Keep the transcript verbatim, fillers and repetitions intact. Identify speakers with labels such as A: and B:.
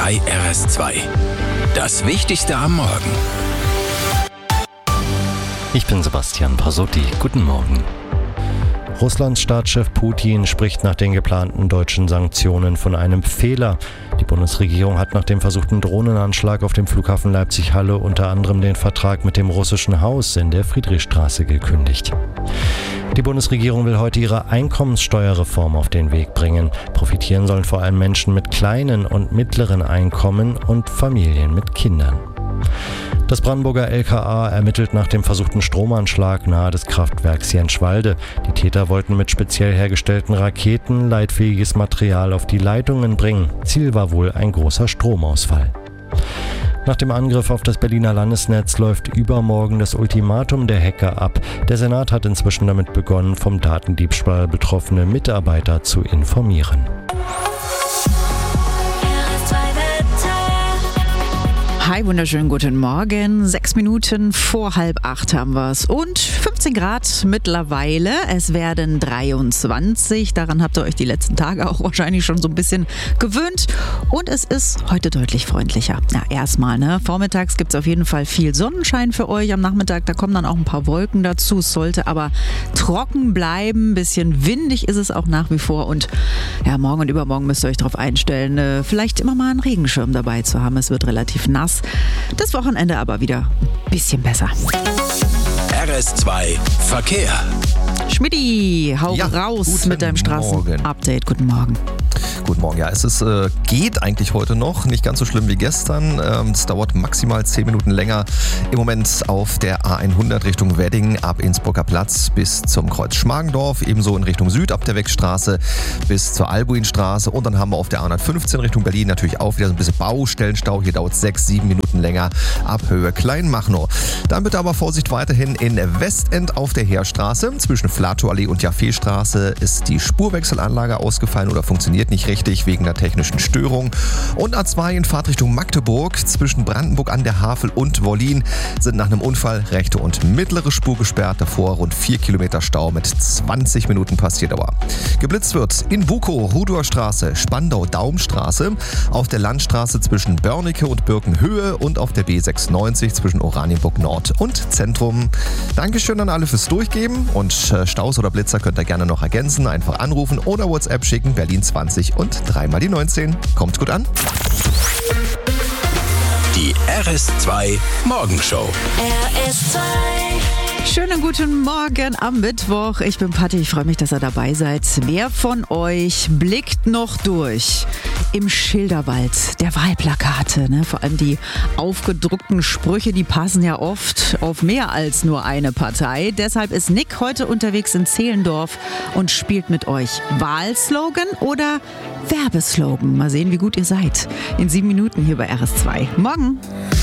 A: bei R S zwei. Das Wichtigste am Morgen.
B: Ich bin Sebastian Pasotti. Guten Morgen. Russlands Staatschef Putin spricht nach den geplanten deutschen Sanktionen von einem Fehler. Die Bundesregierung hat nach dem versuchten Drohnenanschlag auf dem Flughafen Leipzig-Halle unter anderem den Vertrag mit dem russischen Haus in der Friedrichstraße gekündigt. Die Bundesregierung will heute ihre Einkommenssteuerreform auf den Weg bringen. Profitieren sollen vor allem Menschen mit kleinen und mittleren Einkommen und Familien mit Kindern. Das Brandenburger L K A ermittelt nach dem versuchten Stromanschlag nahe des Kraftwerks Jenschwalde. Die Täter wollten mit speziell hergestellten Raketen leitfähiges Material auf die Leitungen bringen. Ziel war wohl ein großer Stromausfall. Nach dem Angriff auf das Berliner Landesnetz läuft übermorgen das Ultimatum der Hacker ab. Der Senat hat inzwischen damit begonnen, vom Datendiebstahl betroffene Mitarbeiter zu informieren.
C: Hi, wunderschönen guten Morgen. Sechs Minuten vor halb acht haben wir es und fünfzehn Grad mittlerweile. Es werden dreiundzwanzig. Daran habt ihr euch die letzten Tage auch wahrscheinlich schon so ein bisschen gewöhnt. Und es ist heute deutlich freundlicher. Na, erstmal, ne? Vormittags gibt es auf jeden Fall viel Sonnenschein für euch. Am Nachmittag, da kommen dann auch ein paar Wolken dazu. Es sollte aber trocken bleiben. Ein bisschen windig ist es auch nach wie vor. Und ja, morgen und übermorgen müsst ihr euch darauf einstellen, äh, vielleicht immer mal einen Regenschirm dabei zu haben. Es wird relativ nass. Das Wochenende aber wieder ein bisschen besser.
A: R S zwei Verkehr.
C: Schmidti, hau
D: Ja,
C: raus mit deinem
D: guten Morgen.
C: Straßenupdate. Guten Morgen.
D: Guten Morgen. Ja, es ist, äh, geht eigentlich heute noch. Nicht ganz so schlimm wie gestern. Ähm, es dauert maximal zehn Minuten länger. Im Moment auf der A hundert Richtung Wedding ab Innsbrucker Platz bis zum Kreuz Schmargendorf. Ebenso in Richtung Süd ab der Wegstraße bis zur Albuinstraße. Und dann haben wir auf der A hundertfünfzehn Richtung Berlin natürlich auch wieder so ein bisschen Baustellenstau. Hier dauert es sechs, sieben Minuten länger ab Höhe Kleinmachnow. Dann bitte aber Vorsicht weiterhin in Westend auf der Heerstraße. Zwischen Flatoallee und Jaffeestraße ist die Spurwechselanlage ausgefallen oder funktioniert nicht richtig wegen der technischen Störung. Und A zwei in Fahrtrichtung Magdeburg zwischen Brandenburg an der Havel und Wollin sind nach einem Unfall rechte und mittlere Spur gesperrt. Davor rund vier Kilometer Stau mit zwanzig Minuten Passierdauer. Geblitzt wird in Bukow, Rudower Straße, Spandau, Daumstraße, auf der Landstraße zwischen Börnecke und Birkenhöhe und auf der B sechsundneunzig zwischen Oranienburg Nord und Zentrum. Dankeschön an alle fürs Durchgeben und Staus oder Blitzer könnt ihr gerne noch ergänzen. Einfach anrufen oder WhatsApp schicken, Berlin zwanzig und dreimal die neunzehn. Kommt gut an.
A: Die R S zwei Morgenshow.
E: R S zwei.
C: Schönen guten Morgen am Mittwoch. Ich bin Patti, ich freue mich, dass ihr dabei seid. Wer von euch blickt noch durch im Schilderwald der Wahlplakate? Ne? Vor allem die aufgedruckten Sprüche, die passen ja oft auf mehr als nur eine Partei. Deshalb ist Nick heute unterwegs in Zehlendorf und spielt mit euch Wahlslogan oder Werbeslogan. Mal sehen, wie gut ihr seid. In sieben Minuten hier bei R S zwei. Morgen.